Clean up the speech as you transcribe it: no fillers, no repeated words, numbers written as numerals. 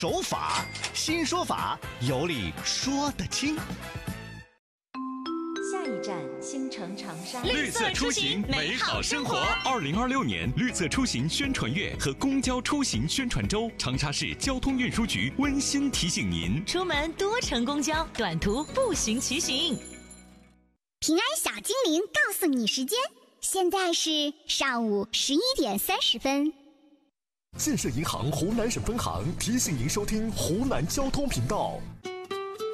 手法，新说法，有理说得清。 下一站，新城长沙。 绿色出行，美好生活。2026年绿色出行宣传月和公交出行宣传周，长沙市交通运输局温馨提醒您： 出门多乘公交，短途步行骑行。 平安小精灵告诉你时间，现在是上午11点30分。 建设银行湖南省分行提醒您收听湖南交通频道。